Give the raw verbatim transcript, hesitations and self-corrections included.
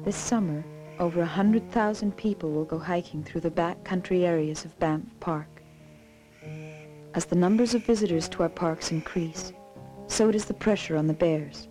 This summer, over a hundred thousand people will go hiking through the backcountry areas of Banff Park. As the numbers of visitors to our parks increase, so does the pressure on the bears.